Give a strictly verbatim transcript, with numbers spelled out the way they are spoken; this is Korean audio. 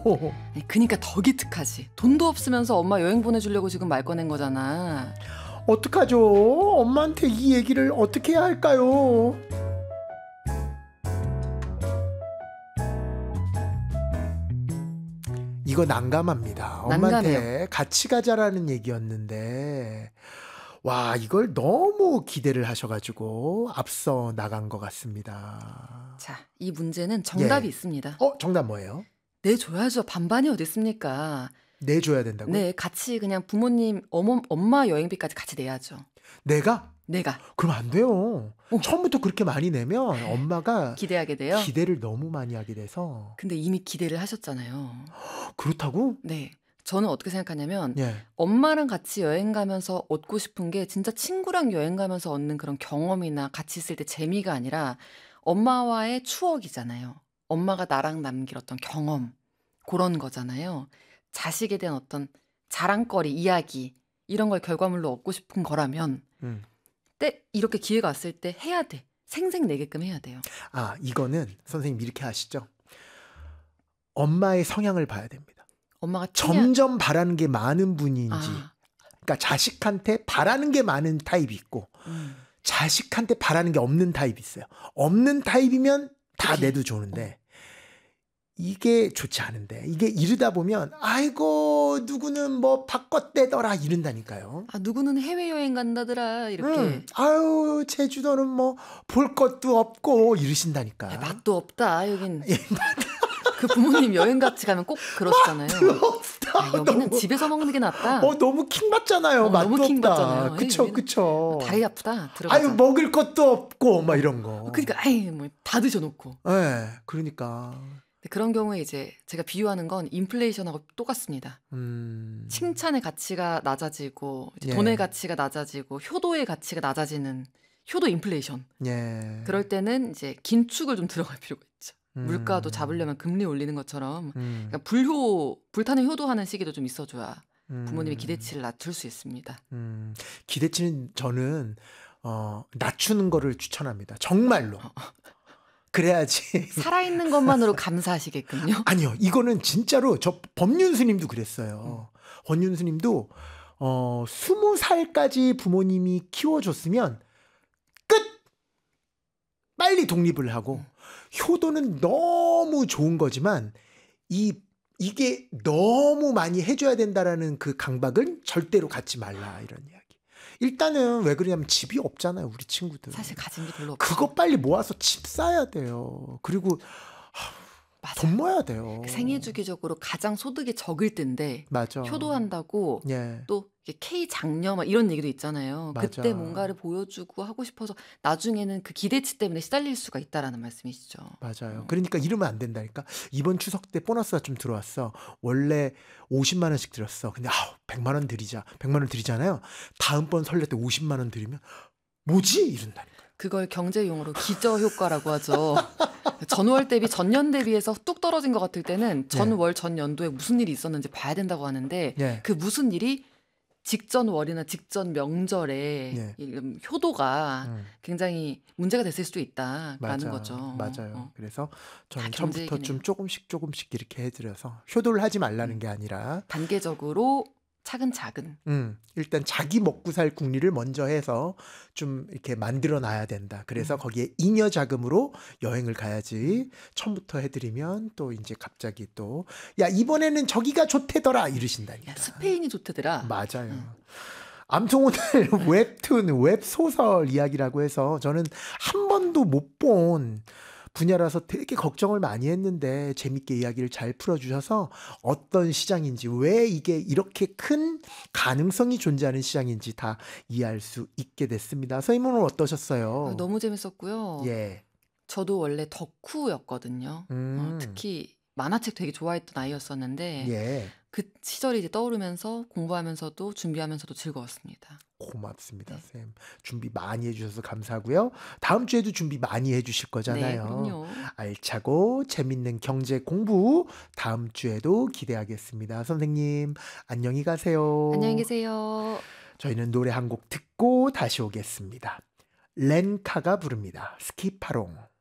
그니까 더 기특하지. 돈도 없으면서 엄마 여행 보내주려고 지금 말 꺼낸 거잖아. 어떡하죠? 엄마한테 이 얘기를 어떻게 해야 할까요? 이거 난감합니다. 엄마한테 난감해요. 같이 가자라는 얘기였는데 와, 이걸 너무 기대를 하셔가지고 앞서 나간 것 같습니다. 자, 이 문제는 정답이 예. 있습니다. 어, 정답 뭐예요? 내줘야죠. 반반이 어디 있습니까? 내줘야 된다고요? 네, 같이 그냥 부모님, 어머, 엄마 여행비까지 같이 내야죠. 내가? 내가. 그럼 안 돼요. 오. 처음부터 그렇게 많이 내면 엄마가 기대하게 돼요? 기대를 너무 많이 하게 돼서. 근데 이미 기대를 하셨잖아요. 그렇다고? 네. 저는 어떻게 생각하냐면 예. 엄마랑 같이 여행 가면서 얻고 싶은 게 진짜 친구랑 여행 가면서 얻는 그런 경험이나 같이 있을 때 재미가 아니라 엄마와의 추억이잖아요. 엄마가 나랑 남길 어떤 경험, 그런 거잖아요. 자식에 대한 어떤 자랑거리, 이야기 이런 걸 결과물로 얻고 싶은 거라면 음. 때 이렇게 기회가 왔을 때 해야 돼. 생색내게끔 해야 돼요. 아, 이거는 선생님 이렇게 하시죠. 엄마의 성향을 봐야 됩니다. 엄마가 점점 바라는 게 많은 분인지, 아, 그러니까 자식한테 바라는 게 많은 타입이 있고 음. 자식한테 바라는 게 없는 타입이 있어요. 없는 타입이면 다 그치. 내도 좋은데 이게 좋지 않은데 이게 이르다 보면 아이고 누구는 뭐 바꿨대더라 이른다니까요. 아, 누구는 해외여행 간다더라 이렇게. 음, 아유 제주도는 뭐 볼 것도 없고 이러신다니까. 야, 맛도 없다 여긴. 예, 그 부모님 여행 같이 가면 꼭 그러시잖아요. 없다. 야, 여기는 너무, 집에서 먹는 게 낫다. 어 너무 킹 받잖아요. 어, 맛도 너무 킹 없다. 받잖아요. 그쵸 에이, 그쵸. 다리 아프다. 들어가자. 아유 먹을 것도 없고 막 이런 거. 그러니까 아이 뭐 다 드셔놓고. 예, 네, 그러니까. 근데 그런 경우에 이제 제가 비유하는 건 인플레이션하고 똑같습니다. 음. 칭찬의 가치가 낮아지고 이제 예. 돈의 가치가 낮아지고 효도의 가치가 낮아지는 효도 인플레이션. 예. 그럴 때는 이제 긴축을 좀 들어갈 필요가 있죠. 음. 물가도 잡으려면 금리 올리는 것처럼 음. 그러니까 불효 불타는 효도하는 시기도 좀 있어줘야 음. 부모님의 기대치를 낮출 수 있습니다. 음. 기대치는 저는 어, 낮추는 거를 추천합니다. 정말로. 그래야지. 살아있는 것만으로 감사하시겠군요. 아니요. 이거는 진짜로 저 법륜 스님도 그랬어요. 법륜 스님도 어, 스무 살까지 부모님이 키워줬으면 끝! 빨리 독립을 하고 효도는 너무 좋은 거지만 이 이게 너무 많이 해줘야 된다라는 그 강박은 절대로 갖지 말라 이런 이야기. 일단은 왜 그러냐면 집이 없잖아요, 우리 친구들. 사실 가진 게 별로 없죠. 그거 빨리 모아서 집 사야 돼요. 그리고 하, 맞아요. 돈 모아야 돼요. 그 생애 주기적으로 가장 소득이 적을 때인데 맞아. 효도한다고 예. 또 이게 K 장녀 막 이런 얘기도 있잖아요. 맞아. 그때 뭔가를 보여주고 하고 싶어서 나중에는 그 기대치 때문에 시달릴 수가 있다라는 말씀이시죠. 맞아요. 그러니까 이러면 안 된다니까. 이번 추석 때 보너스가 좀 들어왔어. 원래 오십만 원씩 들었어. 근데 아우 백만 원 드리자. 백만 원 드리잖아요. 다음번 설날 때 오십만 원 드리면 뭐지? 이런다니까요. 그걸 경제 용어로 기저 효과라고 하죠. 전월 대비 전년 대비해서 뚝 떨어진 것 같을 때는 전월 전연도에 무슨 일이 있었는지 봐야 된다고 하는데 예. 그 무슨 일이 직전 월이나 직전 명절에 예. 이 효도가 음. 굉장히 문제가 됐을 수도 있다라는 맞아. 거죠. 맞아요. 어. 그래서 저는 다 처음부터 경제 좀 얘기네요. 조금씩 조금씩 이렇게 해드려서 효도를 하지 말라는 게 아니라 단계적으로 차근차근. 음, 일단 자기 먹고 살 궁리를 먼저 해서 좀 이렇게 만들어 놔야 된다. 그래서 음. 거기에 잉여 자금으로 여행을 가야지. 처음부터 해드리면 또 이제 갑자기 또 야 이번에는 저기가 좋대더라 이러신다니까. 야, 스페인이 좋대더라. 맞아요. 음. 아무튼 오늘 웹툰, 웹소설 이야기라고 해서 저는 한 번도 못 본 분야라서 되게 걱정을 많이 했는데 재밌게 이야기를 잘 풀어주셔서 어떤 시장인지 왜 이게 이렇게 큰 가능성이 존재하는 시장인지 다 이해할 수 있게 됐습니다. 선생님 오늘 어떠셨어요? 아, 너무 재밌었고요. 예. 저도 원래 덕후였거든요. 음. 어, 특히 만화책 되게 좋아했던 아이였었는데 예. 그 시절이 이제 떠오르면서 공부하면서도 준비하면서도 즐거웠습니다. 고맙습니다, 네. 쌤. 준비 많이 해주셔서 감사하고요. 다음 주에도 준비 많이 해주실 네, 거잖아요. 그럼요. 알차고 재밌는 경제 공부 다음 주에도 기대하겠습니다. 선생님 안녕히 가세요. 안녕히 계세요. 저희는 노래 한 곡 듣고 다시 오겠습니다. 렌카가 부릅니다. 스키파롱.